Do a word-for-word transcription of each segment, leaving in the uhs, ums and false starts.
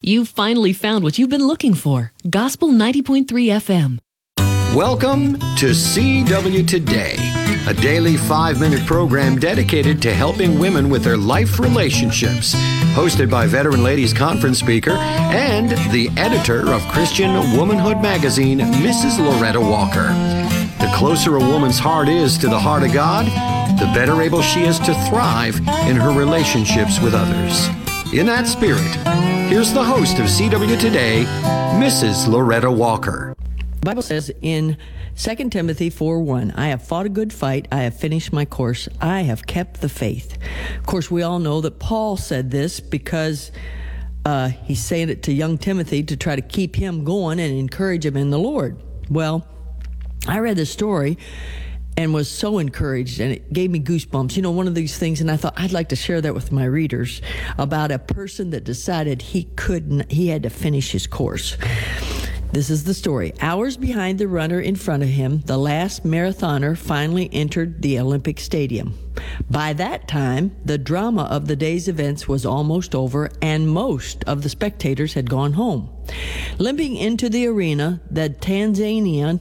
You've finally found what you've been looking for. Gospel ninety point three F M. Welcome to C W Today, a daily five-minute program dedicated to helping women with their life relationships. Hosted by Veteran Ladies Conference speaker and the editor of Christian Womanhood magazine, Missus Loretta Walker. The closer a woman's heart is to the heart of God, the better able she is to thrive in her relationships with others. In that spirit, here's the host of C W Today, Missus Loretta Walker. The Bible says in Second Timothy four one, I have fought a good fight, I have finished my course, I have kept the faith. Of course, we all know that Paul said this because uh, he's saying it to young Timothy to try to keep him going and encourage him in the Lord. Well, I read this story and was so encouraged, and it gave me goosebumps. You know, one of these things, and I thought I'd like to share that with my readers, about a person that decided he couldn't, he had to finish his course. This is the story. Hours behind the runner in front of him, the last marathoner finally entered the Olympic Stadium. By that time, the drama of the day's events was almost over, and most of the spectators had gone home. Limping into the arena, the Tanzanian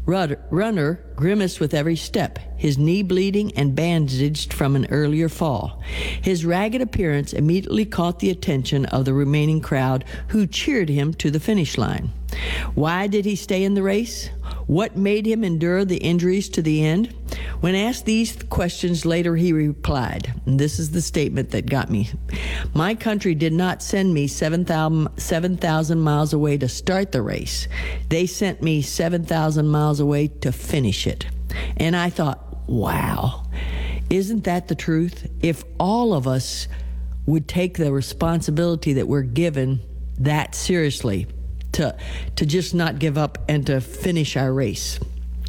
runner grimaced with every step, his knee bleeding and bandaged from an earlier fall. His ragged appearance immediately caught the attention of the remaining crowd, who cheered him to the finish line. Why did he stay in the race? What made him endure the injuries to the end? When asked these questions later, he replied, and this is the statement that got me. My country did not send me seven thousand miles away to start the race. They sent me seven thousand miles away to finish it. And I thought, wow, isn't that the truth? If all of us would take the responsibility that we're given that seriously, to to just not give up and to finish our race.